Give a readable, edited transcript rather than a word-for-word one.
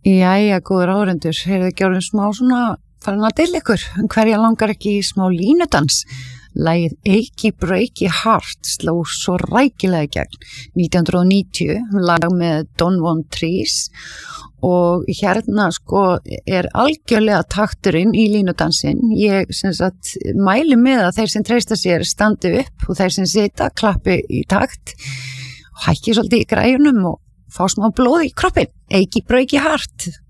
Jæja, góður áhorfendur, eruð ekki orðin smá svona farin að deila ykkur hverja langar ekki í smá línudans? Lagið Achy Breaky Heart sló svo rækilega í gegn 1990, lag með Don Von Trees og hérna sko algjörlega takturinn í línudansinn. Ég sem sagt mæli með að þeir sem treysta sér standi upp og þeir sem sita klappi í takt og hækki svolítið í græjunum og fá smá blóð í kroppinn. Achy Breaky Heart.